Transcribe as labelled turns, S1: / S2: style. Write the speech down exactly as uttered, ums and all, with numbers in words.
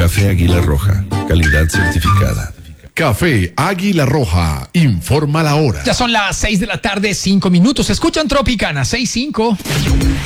S1: Café Águila Roja, calidad certificada.
S2: Café Águila Roja, informa la hora.
S3: Ya son las seis de la tarde, cinco minutos. Escuchan Tropicana, seis cinco.